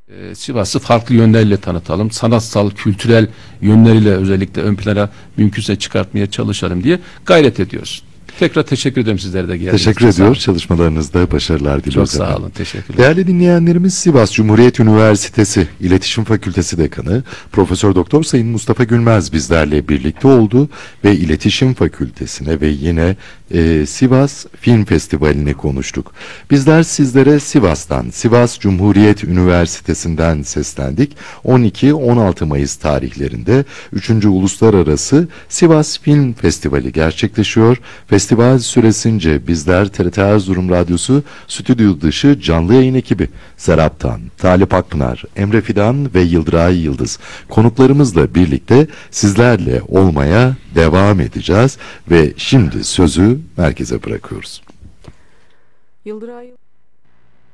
Sivas'ı farklı yönleriyle tanıtalım. Sanatsal, kültürel yönleriyle özellikle ön plana mümkünse çıkartmaya çalışalım diye gayret ediyoruz. Tekrar teşekkür ederim, sizlere de geldiğiniz için. Teşekkür ediyoruz. Çalışmalarınızda başarılar diliyoruz. Çok sağ efendim. olun. Teşekkürler. Değerli dinleyenlerimiz, Sivas Cumhuriyet Üniversitesi İletişim Fakültesi Dekanı Profesör Doktor Sayın Mustafa Gülmez bizlerle birlikte oldu ve İletişim Fakültesine ve yine Sivas Film Festivali'ne konuştuk. Bizler sizlere Sivas'tan, Sivas Cumhuriyet Üniversitesi'nden seslendik. 12-16 Mayıs tarihlerinde 3. Uluslararası Sivas Film Festivali gerçekleşiyor. Festival süresince bizler TRT Erzurum Radyosu stüdyo dışı canlı yayın ekibi Serap Tan, Talip Akpınar, Emre Fidan ve Yıldıray Yıldız konuklarımızla birlikte sizlerle olmaya devam edeceğiz ve şimdi sözü merkeze bırakıyoruz. Yıldıray